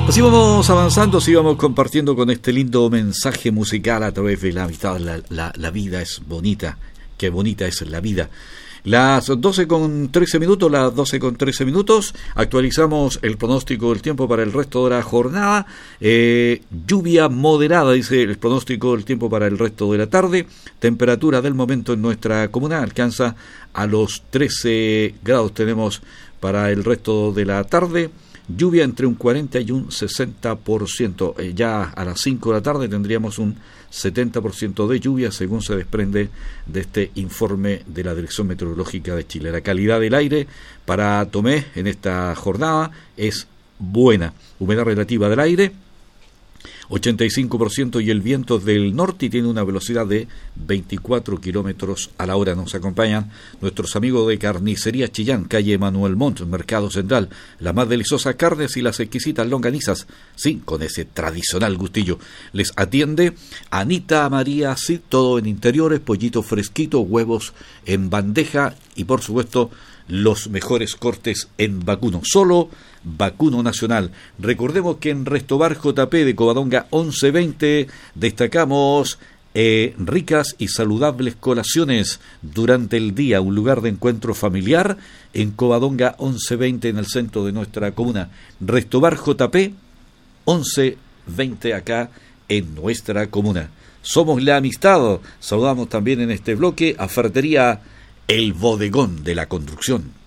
Así vamos avanzando, así vamos compartiendo con este lindo mensaje musical a través de la amistad. La vida es bonita, qué bonita es la vida. Las 12:13 minutos, actualizamos el pronóstico del tiempo para el resto de la jornada. Lluvia moderada, dice el pronóstico del tiempo para el resto de la tarde. Temperatura del momento en nuestra comuna alcanza a los 13 grados, tenemos para el resto de la tarde. Lluvia entre un 40 y un 60%. Ya a las 5 de la tarde tendríamos un 70% de lluvia, según se desprende de este informe de la Dirección Meteorológica de Chile. La calidad del aire para Tomé en esta jornada es buena. Humedad relativa del aire 85%, y el viento del norte tiene una velocidad de 24 kilómetros a la hora. Nos acompañan nuestros amigos de Carnicería Chillán, calle Manuel Montt, Mercado Central. Las más deliciosas carnes y las exquisitas longanizas, sí, con ese tradicional gustillo. Les atiende Anita María Cid, todo en interiores, pollito fresquito, huevos en bandeja y por supuesto los mejores cortes en vacuno, solo vacuno nacional. Recordemos que en Restobar JP de Covadonga 1120 destacamos ricas y saludables colaciones durante el día, un lugar de encuentro familiar en Covadonga 1120 en el centro de nuestra comuna. Restobar JP 1120 acá en nuestra comuna. Somos la amistad. Saludamos también en este bloque a Ferretería El Bodegón de la Construcción.